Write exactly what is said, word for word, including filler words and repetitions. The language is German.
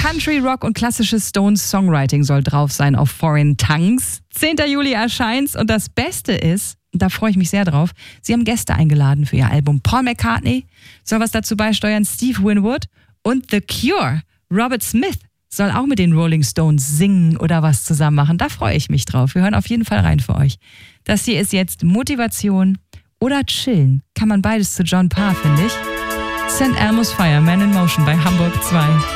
Country, Rock und klassisches Stones Songwriting soll drauf sein auf Foreign Tongues. zehnten Juli erscheint's und das Beste ist, da freue ich mich sehr drauf, sie haben Gäste eingeladen für ihr Album. Paul McCartney soll was dazu beisteuern, Steve Winwood und The Cure. Robert Smith soll auch mit den Rolling Stones singen oder was zusammen machen. Da freue ich mich drauf. Wir hören auf jeden Fall rein für euch. Das hier ist jetzt Motivation oder Chillen. Kann man beides zu John Parr, finde ich. Saint Elmo's Fire, Man in Motion bei Hamburg zwei.